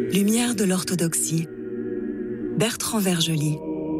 Lumière de l'orthodoxie. Bertrand Vergely.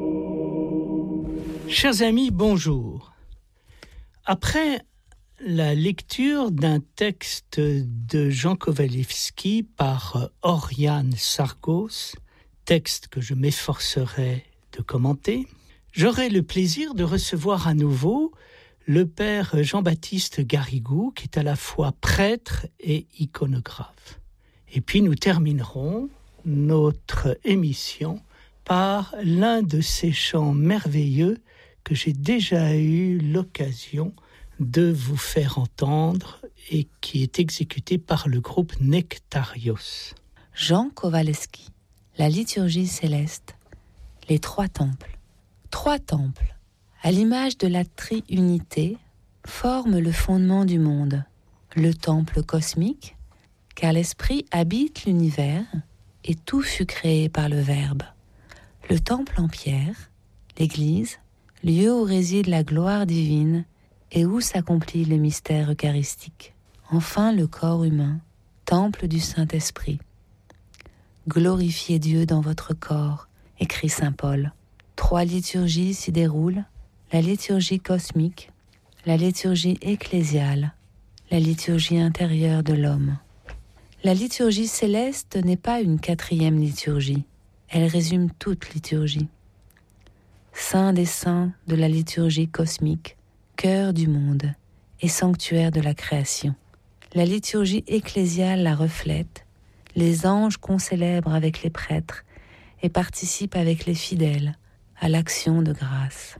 Chers amis, bonjour. Après la lecture d'un texte de Jean Kowalewski par Oriane Sargos, texte que je m'efforcerai de commenter, j'aurai le plaisir de recevoir à nouveau le père Jean-Baptiste Garrigou, qui est à la fois prêtre et iconographe. Et puis nous terminerons notre émission par l'un de ces chants merveilleux que j'ai déjà eu l'occasion de vous faire entendre et qui est exécuté par le groupe Nectarios. Jean Kowalewski, la liturgie céleste, les trois temples. Trois temples, à l'image de la triunité, forment le fondement du monde. Le temple cosmique, car l'Esprit habite l'univers et tout fut créé par le Verbe. Le temple en pierre, l'Église, lieu où réside la gloire divine et où s'accomplit le mystère eucharistique. Enfin, le corps humain, temple du Saint-Esprit. Glorifiez Dieu dans votre corps, écrit saint Paul. Trois liturgies s'y déroulent, la liturgie cosmique, la liturgie ecclésiale, la liturgie intérieure de l'homme. La liturgie céleste n'est pas une quatrième liturgie, elle résume toute liturgie. Saint des saints de la liturgie cosmique, cœur du monde et sanctuaire de la création. La liturgie ecclésiale la reflète, les anges concélèbrent avec les prêtres et participent avec les fidèles à l'action de grâce.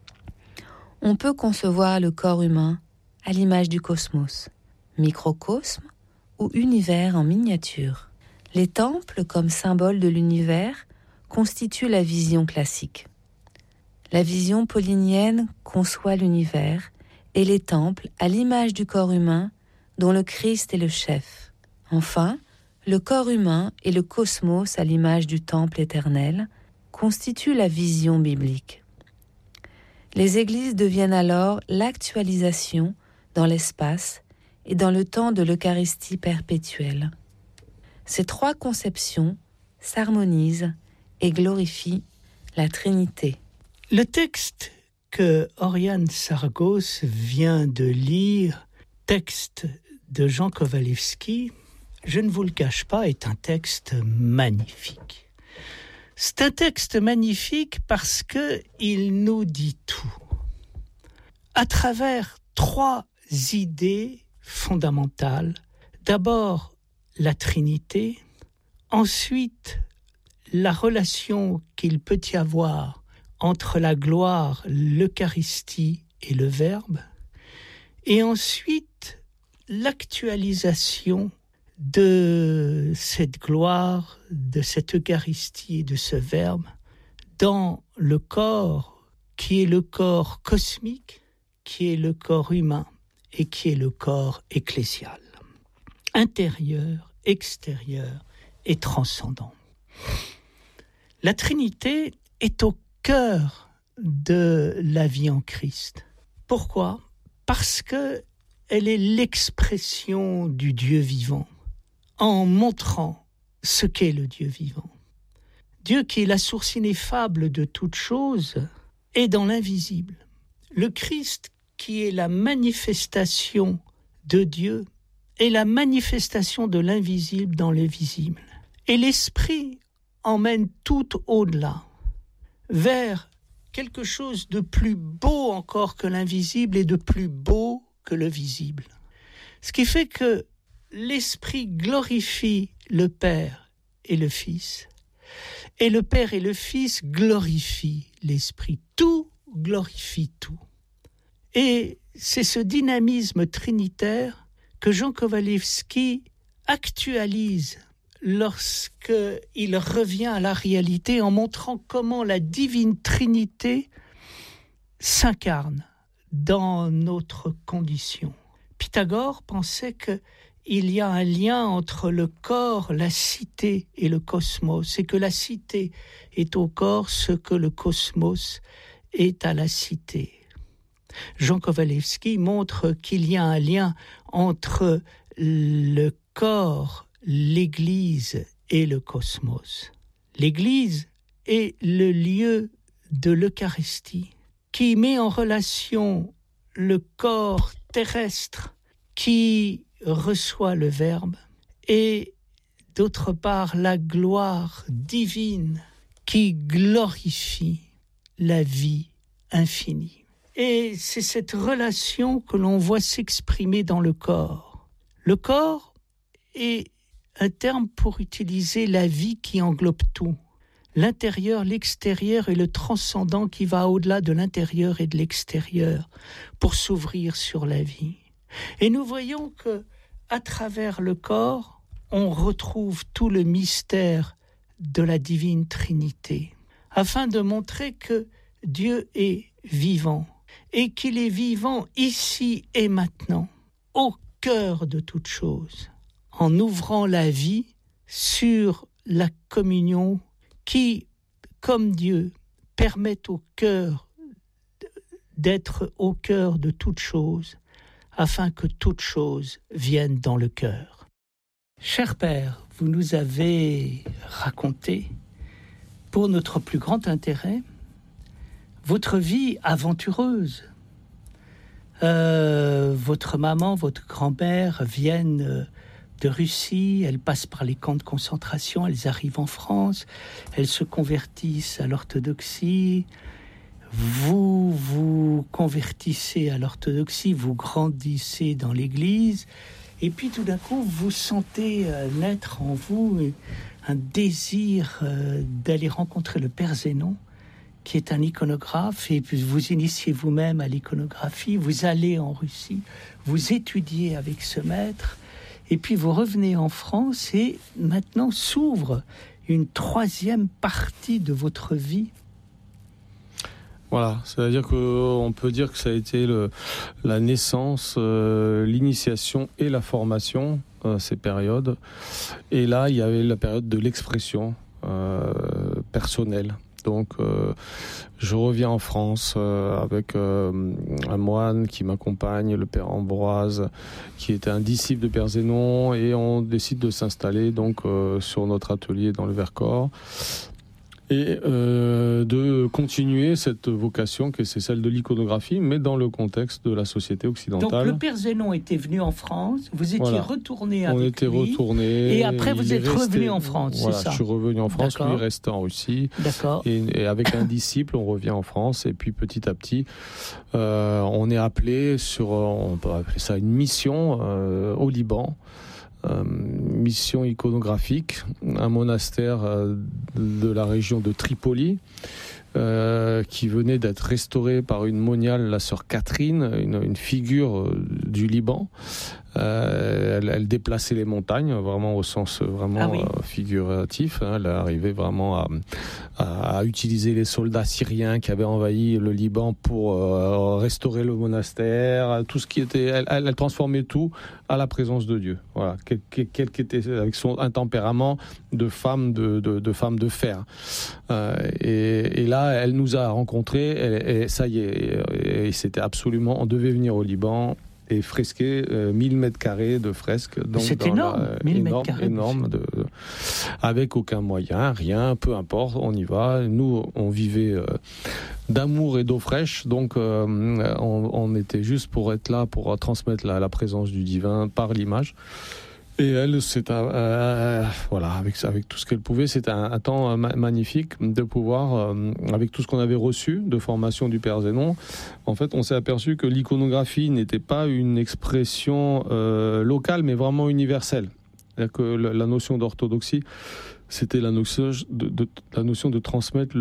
On peut concevoir le corps humain à l'image du cosmos, microcosme ou univers en miniature. Les temples, comme symbole de l'univers, constituent la vision classique. La vision paulinienne conçoit l'univers et les temples à l'image du corps humain dont le Christ est le chef. Enfin, le corps humain et le cosmos à l'image du temple éternel constituent la vision biblique. Les églises deviennent alors l'actualisation dans l'espace et dans le temps de l'Eucharistie perpétuelle. Ces trois conceptions s'harmonisent et glorifient la Trinité. Le texte que Oriane Sargos vient de lire, texte de Jean Kowalewski, je ne vous le cache pas, est un texte magnifique. C'est un texte magnifique parce qu'il nous dit tout. À travers trois idées fondamentales. D'abord, la Trinité. Ensuite, la relation qu'il peut y avoir entre la gloire, l'Eucharistie et le Verbe. Et ensuite, l'actualisation de cette gloire, de cette Eucharistie et de ce Verbe dans le corps qui est le corps cosmique, qui est le corps humain et qui est le corps ecclésial. Intérieur, extérieur et transcendant. La Trinité est au cœur de la vie en Christ. Pourquoi ? Parce qu'elle est l'expression du Dieu vivant, en montrant ce qu'est le Dieu vivant. Dieu qui est la source ineffable de toute chose est dans l'invisible. Le Christ qui est la manifestation de Dieu est la manifestation de l'invisible dans le visible. Et l'Esprit emmène tout au-delà, vers quelque chose de plus beau encore que l'invisible et de plus beau que le visible. Ce qui fait que l'Esprit glorifie le Père et le Fils, et le Père et le Fils glorifient l'Esprit. Tout glorifie tout. Et c'est ce dynamisme trinitaire que Jean Kowalewski actualise lorsqu'il revient à la réalité en montrant comment la divine Trinité s'incarne dans notre condition. Pythagore pensait qu'il y a un lien entre le corps, la cité et le cosmos, et que la cité est au corps ce que le cosmos est à la cité. Jean Kowalewski montre qu'il y a un lien entre le corps, l'Église et le cosmos. L'Église est le lieu de l'Eucharistie qui met en relation le corps terrestre qui reçoit le Verbe et d'autre part la gloire divine qui glorifie la vie infinie. Et c'est cette relation que l'on voit s'exprimer dans le corps. Le corps est un terme pour utiliser la vie qui englobe tout. L'intérieur, l'extérieur et le transcendant qui va au-delà de l'intérieur et de l'extérieur pour s'ouvrir sur la vie. Et nous voyons que, à travers le corps, on retrouve tout le mystère de la divine Trinité, afin de montrer que Dieu est vivant et qu'il est vivant ici et maintenant, au cœur de toute chose, en ouvrant la vie sur la communion qui, comme Dieu, permet au cœur d'être au cœur de toute chose, afin que toute chose vienne dans le cœur. Cher Père, vous nous avez raconté, pour notre plus grand intérêt, votre vie aventureuse. Votre maman, votre grand-mère viennent de Russie, elles passent par les camps de concentration, elles arrivent en France, elles se convertissent à l'orthodoxie. Vous vous convertissez à l'orthodoxie, vous grandissez dans l'Église, et puis tout d'un coup, vous sentez naître en vous un désir d'aller rencontrer le Père Zénon, qui est un iconographe, et puis vous initiez vous-même à l'iconographie, vous allez en Russie, vous étudiez avec ce maître, et puis vous revenez en France, et maintenant s'ouvre une troisième partie de votre vie. Voilà, c'est-à-dire qu'on peut dire que ça a été la naissance, l'initiation et la formation, ces périodes. Et là, il y avait la période de l'expression personnelle. Donc, je reviens en France avec un moine qui m'accompagne, le Père Ambroise, qui était un disciple de Père Zénon, et on décide de s'installer donc sur notre atelier dans le Vercors. Et de continuer cette vocation que c'est celle de l'iconographie, mais dans le contexte de la société occidentale. Donc le Père Zénon était venu en France, vous étiez retourné avec lui. On était retourné. Et après vous êtes revenu en France, voilà, c'est ça? Je suis revenu en France, lui reste en Russie. D'accord. Et avec un disciple, on revient en France, et puis petit à petit, on est appelé sur, on peut appeler ça une mission au Liban. Mission iconographique, un monastère de la région de Tripoli qui venait d'être restauré par une moniale, la sœur Catherine, une figure du Liban. Elle déplaçait les montagnes, vraiment au sens vraiment figuratif. Elle arrivait vraiment à utiliser les soldats syriens qui avaient envahi le Liban pour restaurer le monastère. Tout ce qui était, elle transformait tout à la présence de Dieu. Voilà, quel qu'était avec un tempérament de femme de femme de fer. Et là, elle nous a rencontrés. Et ça y est, et c'était absolument. On devait venir au Liban. Et fresqué 1000 mètres carrés de fresques. Donc c'est énorme, 1000 mètres carrés. Énorme, avec aucun moyen, rien, peu importe, on y va. Nous, on vivait d'amour et d'eau fraîche, donc on était juste pour être là, pour transmettre la présence du divin par l'image. Et elle, voilà, avec tout ce qu'elle pouvait, c'était un temps magnifique de pouvoir, avec tout ce qu'on avait reçu de formation du Père Zénon, en fait, on s'est aperçu que l'iconographie n'était pas une expression locale, mais vraiment universelle. C'est-à-dire que la notion d'orthodoxie, c'était la notion de transmettre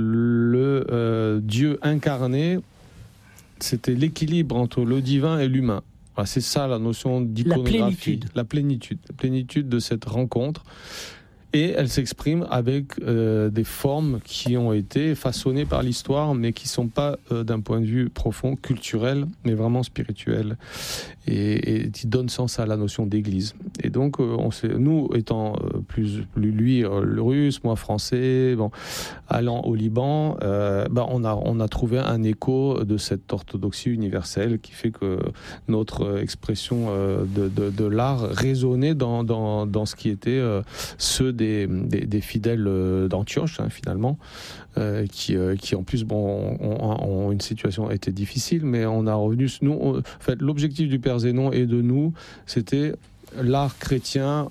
le Dieu incarné. C'était l'équilibre entre le divin et l'humain. C'est ça la notion d'iconographie, la plénitude de cette rencontre. Et elle s'exprime avec des formes qui ont été façonnées par l'histoire, mais qui ne sont pas d'un point de vue profond, culturel, mais vraiment spirituel. et qui donne sens à la notion d'église. Et donc, nous étant lui russe, moi français, allant au Liban, on a trouvé un écho de cette orthodoxie universelle qui fait que notre expression de l'art résonnait dans ce qui était ceux des fidèles d'Antioche, finalement, qui en plus ont une situation était difficile, mais on a revenu. En fait, l'objectif du Père Zénon et de nous, c'était l'art chrétien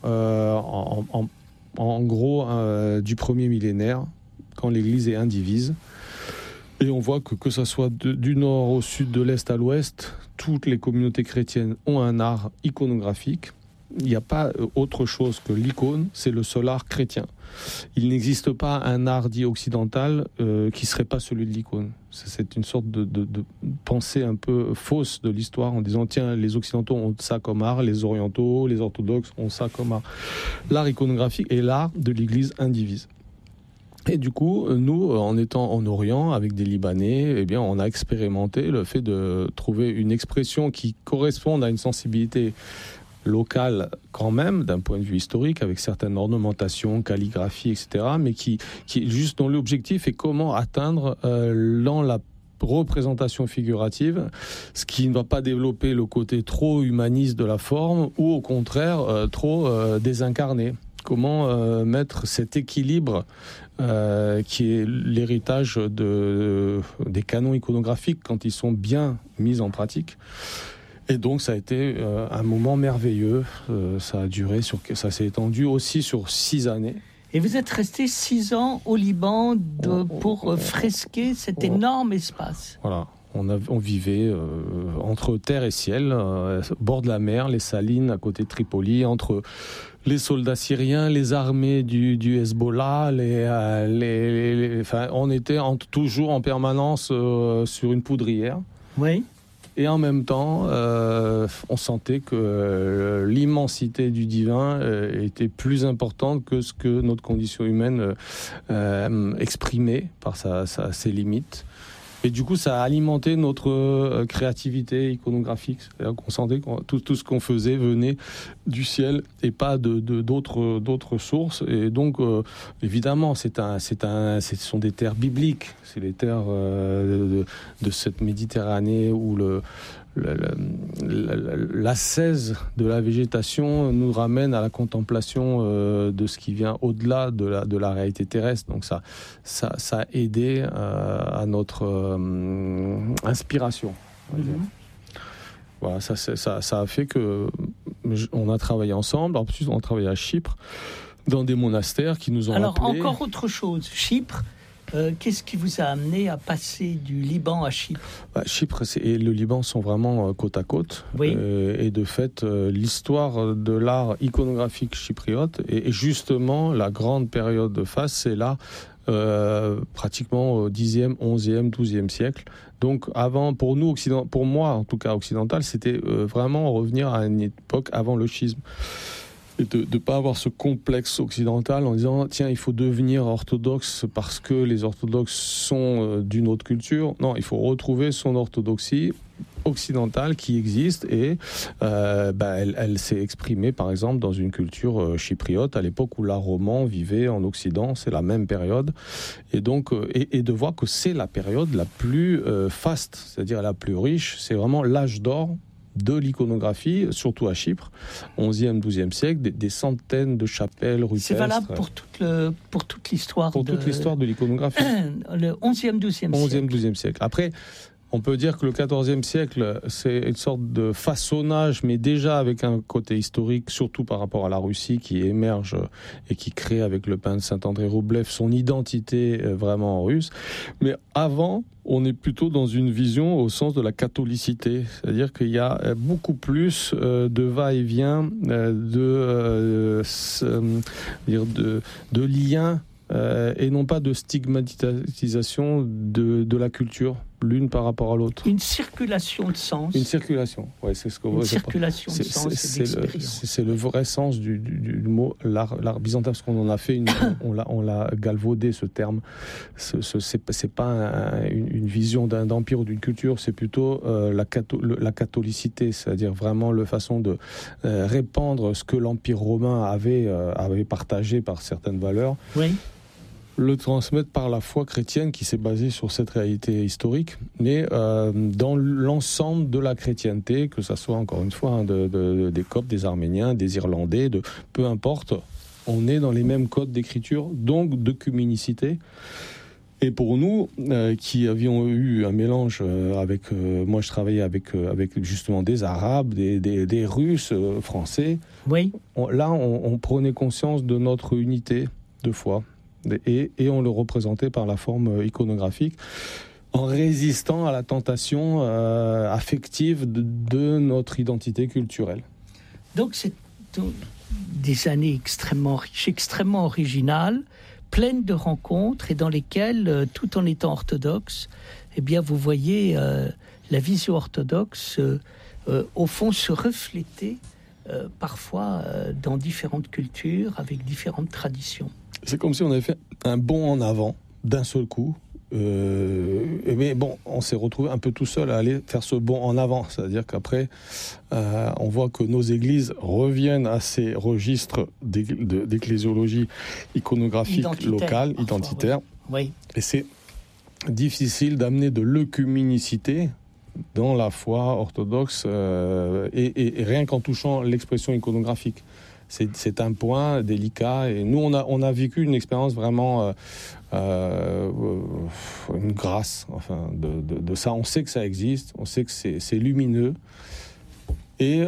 en gros du premier millénaire, quand l'Église est indivise. Et on voit que ça soit du nord au sud, de l'est à l'ouest, toutes les communautés chrétiennes ont un art iconographique. Il n'y a pas autre chose que l'icône, c'est le seul art chrétien. Il n'existe pas un art dit occidental qui ne serait pas celui de l'icône. C'est une sorte de pensée un peu fausse de l'histoire en disant tiens, les occidentaux ont ça comme art, les orientaux, les orthodoxes ont ça comme art. L'art iconographique est l'art de l'Église indivise. Et du coup, nous, en étant en Orient avec des Libanais, on a expérimenté le fait de trouver une expression qui corresponde à une sensibilité locale quand même, d'un point de vue historique, avec certaines ornementations, calligraphie, etc., mais qui juste dont l'objectif est comment atteindre dans la représentation figurative, ce qui ne va pas développer le côté trop humaniste de la forme, ou au contraire trop désincarné. Comment mettre cet équilibre qui est l'héritage des canons iconographiques quand ils sont bien mis en pratique. Et donc ça a été un moment merveilleux. Ça s'est étendu aussi sur 6 années. Et vous êtes resté 6 ans au Liban pour fresquer cet énorme espace. Voilà. On vivait entre terre et ciel, au bord de la mer, les Salines à côté de Tripoli, entre les soldats syriens, les armées du Hezbollah, on était toujours en permanence sur une poudrière. Oui. Et en même temps, on sentait que l'immensité du divin était plus importante que ce que notre condition humaine exprimait par ses limites. Et du coup, ça a alimenté notre créativité iconographique. C'est-à-dire qu'on sentait que tout ce qu'on faisait venait du ciel et pas d'autres sources. Et donc, évidemment, ce sont des terres bibliques. C'est les terres de cette Méditerranée où l'ascèse de la végétation nous ramène à la contemplation de ce qui vient au-delà de la réalité terrestre. Donc ça a aidé à notre inspiration. Voilà, ça a fait que on a travaillé ensemble. En plus, on a travaillé à Chypre dans des monastères qui nous ont appelés. Alors encore autre chose, Chypre. Qu'est-ce qui vous a amené à passer du Liban à Chypre ? Chypre et le Liban sont vraiment côte à côte. Oui. Et de fait, l'histoire de l'art iconographique chypriote et justement la grande période de phase, c'est là pratiquement au 10e, 11e, 12e siècle. Donc avant, pour moi en tout cas occidental, c'était vraiment revenir à une époque avant le schisme. Et de ne pas avoir ce complexe occidental en disant tiens, il faut devenir orthodoxe parce que les orthodoxes sont d'une autre culture. Non, il faut retrouver son orthodoxie occidentale qui existe et elle s'est exprimée par exemple dans une culture chypriote à l'époque où l'art roman vivait en Occident. C'est la même période et donc et de voir que c'est la période la plus faste, c'est-à-dire la plus riche. C'est vraiment l'âge d'or de l'iconographie, surtout à Chypre, 11e, 12e siècle, des centaines de chapelles rupestres. C'est valable pour toute l'histoire toute l'histoire de l'iconographie. Le 11e, 12e siècle. 11e, 12e siècle. Après, on peut dire que le 14e siècle, c'est une sorte de façonnage, mais déjà avec un côté historique, surtout par rapport à la Russie qui émerge et qui crée avec le peintre Saint-André Roublev son identité vraiment russe. Mais avant, on est plutôt dans une vision au sens de la catholicité, c'est-à-dire qu'il y a beaucoup plus de va-et-vient, de liens et non pas de stigmatisation de la culture. l'une par rapport à l'autre. Une circulation de sens. Une circulation, ouais, c'est ce que Une circulation de sens et d'expérience. C'est le vrai sens du mot l'art byzantin, parce qu'on en a fait on l'a galvaudé, ce terme. C'est pas une vision d'un empire ou d'une culture, c'est plutôt la catholicité, c'est-à-dire vraiment la façon de répandre ce que l'Empire romain avait partagé par certaines valeurs. Oui. Le transmettre par la foi chrétienne qui s'est basée sur cette réalité historique, mais dans l'ensemble de la chrétienté, que ça soit encore une fois des Coptes, des Arméniens, des Irlandais, peu importe, on est dans les mêmes codes d'écriture, donc d'œcuménicité. Et pour nous, qui avions eu un mélange avec... moi, je travaillais avec justement des Arabes, des Russes, Français. Oui. On prenait conscience de notre unité de foi. Et on le représentait par la forme iconographique, en résistant à la tentation affective de notre identité culturelle. Donc c'est des années extrêmement riches, extrêmement originales, pleines de rencontres et dans lesquelles, tout en étant orthodoxe, eh bien vous voyez la vision orthodoxe au fond se refléter parfois dans différentes cultures avec différentes traditions. C'est comme si on avait fait un bond en avant d'un seul coup. Mais bon, on s'est retrouvé un peu tout seul à aller faire ce bond en avant. C'est-à-dire qu'après, on voit que nos églises reviennent à ces registres d'ecclésiologie iconographique locale, identitaire. Oui. Et c'est difficile d'amener de l'œcuménicité dans la foi orthodoxe, et rien qu'en touchant l'expression iconographique. C'est un point délicat, et nous on a vécu une expérience vraiment une grâce de ça. On sait que ça existe, on sait que c'est lumineux, et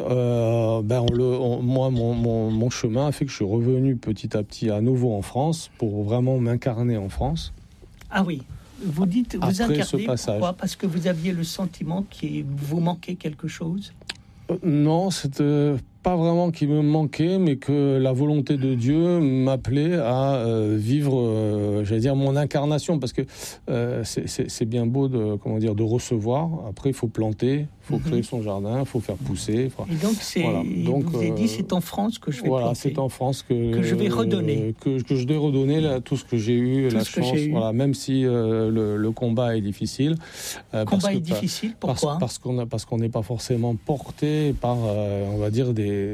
moi mon chemin a fait que je suis revenu petit à petit à nouveau en France pour vraiment m'incarner en France. Ah oui, vous dites vous après incarnez, pourquoi ? Parce que vous aviez le sentiment qu'il vous manquait quelque chose ? Non, c'était pas vraiment qu'il me manquait, mais que la volonté de Dieu m'appelait à vivre, j'allais dire, mon incarnation, parce que c'est bien beau de recevoir. Après, il faut planter, il faut créer son jardin, il faut faire pousser. Et donc, vous avez dit, c'est en France que je vais planter. C'est en France que je vais redonner. Que je vais redonner tout ce que j'ai eu, la chance. Voilà, même si le combat est difficile. Difficile, pourquoi ? Parce qu'on n'est pas forcément porté par, on va dire,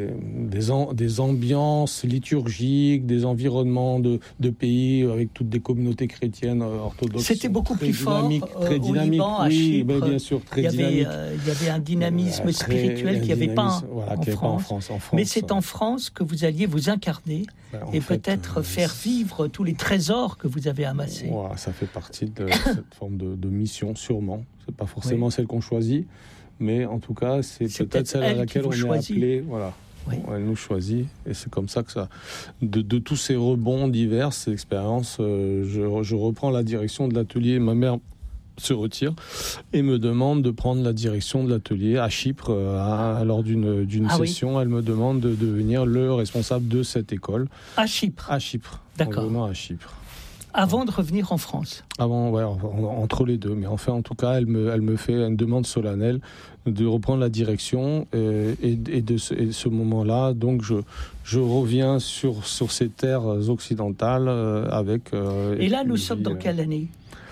des ambiances liturgiques, des environnements de pays avec toutes des communautés chrétiennes orthodoxes. C'était beaucoup plus fort très dynamique. Au Liban, à Chypre. Bien sûr, très dynamique. Il y avait un dynamisme spirituel qu'il n'y avait pas en France. Mais c'est en France que vous alliez vous incarner et peut-être faire vivre tous les trésors que vous avez amassés. Voilà, ça fait partie de cette forme de mission, sûrement. C'est pas forcément celle qu'on choisit, mais en tout cas, c'est peut-être celle à laquelle on est appelé. Voilà. Oui. Elle nous choisit, et c'est comme ça que ça, de tous ces rebonds divers, ces expériences, je reprends la direction de l'atelier. Ma mère se retire et me demande de prendre la direction de l'atelier à Chypre. Lors d'une session, elle me demande de devenir le responsable de cette école. À Chypre. À Chypre. D'accord. En venant à Chypre. Avant de revenir en France. Avant, entre les deux. Mais enfin, en tout cas, elle me fait une demande solennelle de reprendre la direction, et de ce moment-là, donc je reviens sur ces terres occidentales avec. Et là, nous sommes dans quelle année ?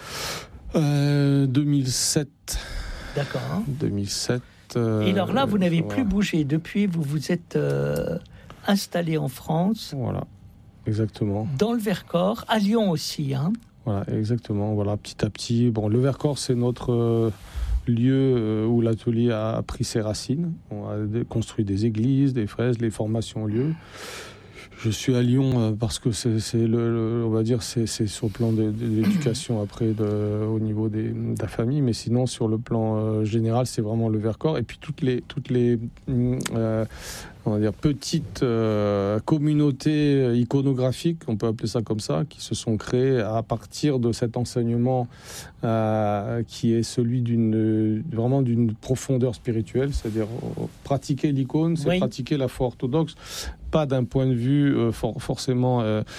2007. D'accord. 2007. Et alors là, vous n'avez plus bougé. Depuis, vous vous êtes installé en France. Voilà, exactement. Dans le Vercors, à Lyon aussi, hein. Voilà, exactement. Voilà, petit à petit. Bon, le Vercors, c'est notre lieu où l'atelier a pris ses racines. On a construit des églises, des fraises, les formations ont lieu. Je suis à Lyon parce que c'est on va dire, c'est sur le plan de l'éducation après au niveau de la famille, mais sinon sur le plan général, c'est vraiment le Vercors. Et puis toutes les on va dire petites communautés iconographiques, on peut appeler ça comme ça, qui se sont créées à partir de cet enseignement qui est celui vraiment d'une profondeur spirituelle, c'est-à-dire pratiquer l'icône, c'est pratiquer la foi orthodoxe. pas d'un point de vue forcément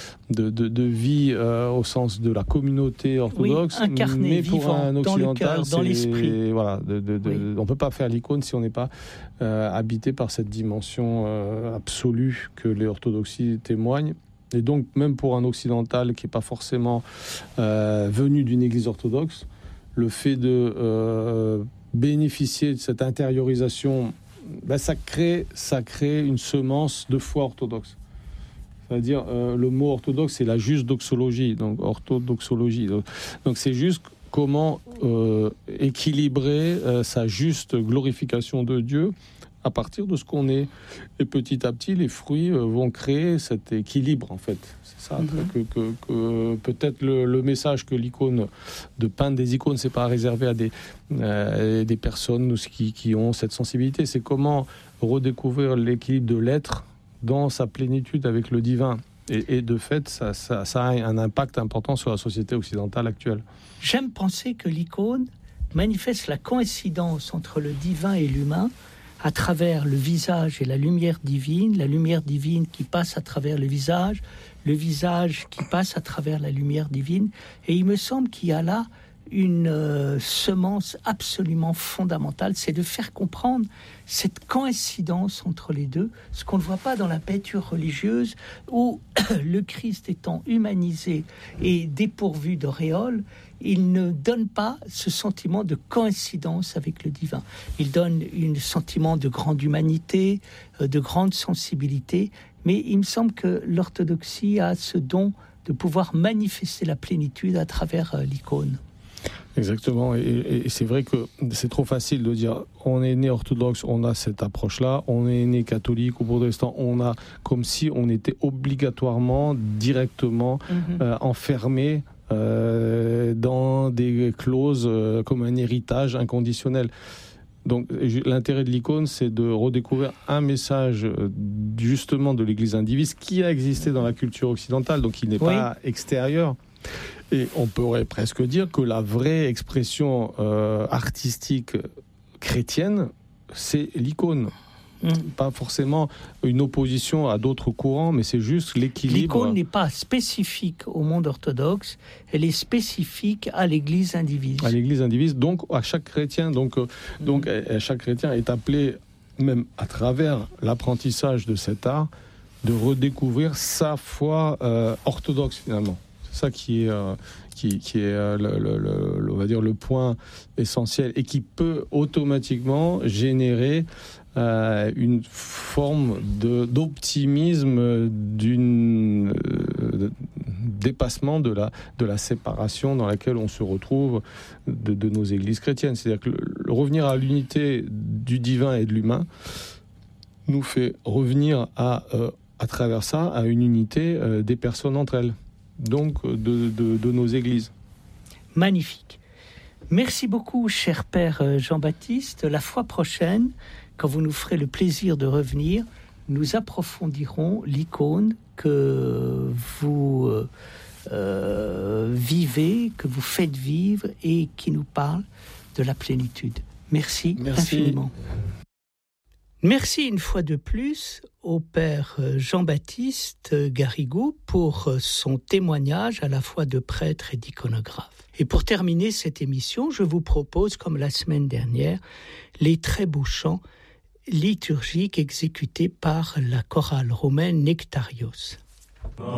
de vie au sens de la communauté orthodoxe, mais pour un occidental, dans l'esprit. Voilà, on peut pas faire l'icône si on n'est pas habité par cette dimension absolue que les orthodoxies témoignent. Et donc, même pour un occidental qui n'est pas forcément venu d'une église orthodoxe, le fait de bénéficier de cette intériorisation, ça crée une semence de foi orthodoxe. C'est-à-dire, le mot orthodoxe, c'est la juste doxologie, donc orthodoxologie. Donc c'est juste comment équilibrer sa juste glorification de Dieu à partir de ce qu'on est. Et petit à petit, les fruits vont créer cet équilibre, en fait. C'est ça, que peut-être le message que l'icône, de peindre des icônes, c'est pas réservé à des personnes qui ont cette sensibilité. C'est comment redécouvrir l'équilibre de l'être dans sa plénitude avec le divin. Et de fait, ça a un impact important sur la société occidentale actuelle. J'aime penser que l'icône manifeste la coïncidence entre le divin et l'humain à travers le visage et la lumière divine qui passe à travers le visage qui passe à travers la lumière divine. Et il me semble qu'il y a là une semence absolument fondamentale, c'est de faire comprendre cette coïncidence entre les deux, ce qu'on ne voit pas dans la peinture religieuse où le Christ étant humanisé et dépourvu d'auréole, il ne donne pas ce sentiment de coïncidence avec le divin. Il donne un sentiment de grande humanité, de grande sensibilité, mais il me semble que l'orthodoxie a ce don de pouvoir manifester la plénitude à travers l'icône. Exactement, et c'est vrai que c'est trop facile de dire on est né orthodoxe, on a cette approche-là, on est né catholique ou protestant, on a comme si on était obligatoirement, directement enfermé dans des clauses comme un héritage inconditionnel. Donc l'intérêt de l'icône, c'est de redécouvrir un message justement de l'Église indivise qui a existé dans la culture occidentale, donc il n'est pas extérieur. Et on pourrait presque dire que la vraie expression artistique chrétienne, c'est l'icône. Pas forcément une opposition à d'autres courants, mais c'est juste l'équilibre. L'icône n'est pas spécifique au monde orthodoxe, elle est spécifique à l'Église indivise. À l'Église indivise, donc à chaque chrétien. Donc chaque chrétien est appelé, même à travers l'apprentissage de cet art, de redécouvrir sa foi orthodoxe finalement. C'est ça qui est on va dire le point essentiel et qui peut automatiquement générer une forme d'optimisme, dépassement de la séparation dans laquelle on se retrouve de nos églises chrétiennes. C'est-à-dire que revenir à l'unité du divin et de l'humain nous fait revenir à travers ça à une unité des personnes entre elles. Donc de nos églises. Magnifique. Merci beaucoup, cher Père Jean-Baptiste. La fois prochaine, quand vous nous ferez le plaisir de revenir, nous approfondirons l'icône que vous vivez, que vous faites vivre et qui nous parle de la plénitude. Merci infiniment. Merci une fois de plus au Père Jean-Baptiste Garrigou pour son témoignage à la fois de prêtre et d'iconographe. Et pour terminer cette émission, je vous propose, comme la semaine dernière, les très beaux chants liturgiques exécutés par la chorale romaine Nectarios.